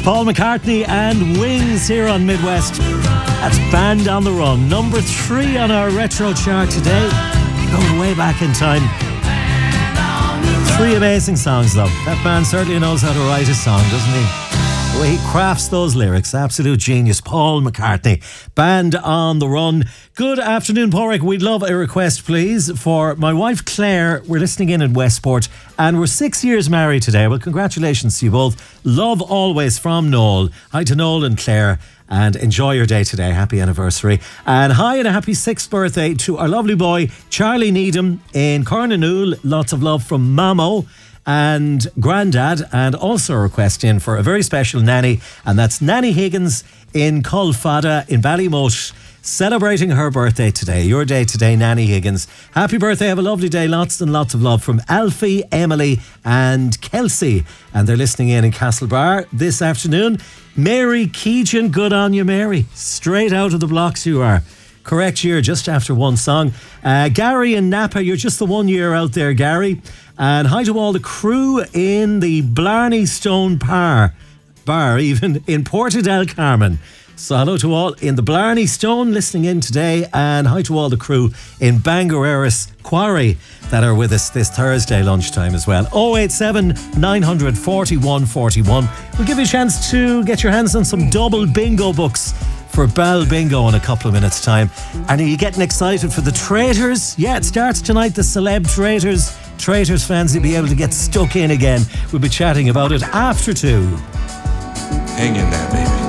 Paul McCartney and Wings here on Midwest. That's Band on the Run, number 3 on our retro chart today. Going way back in time. 3 amazing songs though. That man certainly knows how to write a song, doesn't he? The way he crafts those lyrics, absolute genius. Paul McCartney, Band on the Run. Good afternoon, Porrick. We'd love a request, please, for my wife Claire. We're listening in Westport, and we're 6 years married today. Well, congratulations to you both. Love always from Noel. Hi to Noel and Claire, and enjoy your day today. Happy anniversary. And hi and a happy 6th birthday to our lovely boy Charlie Needham in Cornanool. Lots of love from Mamo and Grandad, and also a request in for a very special nanny, and that's Nanny Higgins in Colfada in Ballymote, celebrating her birthday today. Your day today, Nanny Higgins. Happy birthday, have a lovely day. Lots and lots of love from Alfie, Emily and Kelsey, and they're listening in Castlebar this afternoon. Mary Keegan, good on you, Mary. Straight out of the blocks you are. Correct year, just after one song. Gary in Napa, you're just the 1 year out there, Gary. And hi to all the crew in the Blarney Stone Bar, even in Porta del Carmen. So hello to all in the Blarney Stone listening in today, and hi to all the crew in Bangareras Quarry that are with us this Thursday lunchtime as well. 087 900 4141. We'll give you a chance to get your hands on some double bingo books for Bell Bingo in a couple of minutes' time. And are you getting excited for the Traitors? Yeah, it starts tonight, the Celeb Traitors. Traitors fans will be able to get stuck in again. We'll be chatting about it after 2. Hang in there, baby.